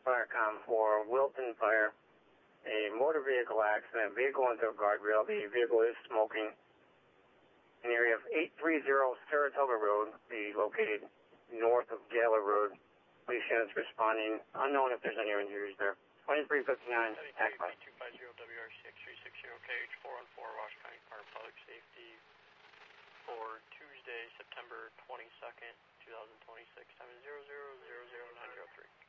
Firecom for Wilton Fire. A motor vehicle accident, vehicle into a guardrail. The vehicle is smoking. In the area of 830 Saratoga Road, located north of Gaylor Road. Police units responding. Unknown if there's any injuries there. 2359, act by. 250 WRC-X360 KH414, Wash County Department of Public Safety for Tuesday, September 22nd, 2026. Time is 00000903.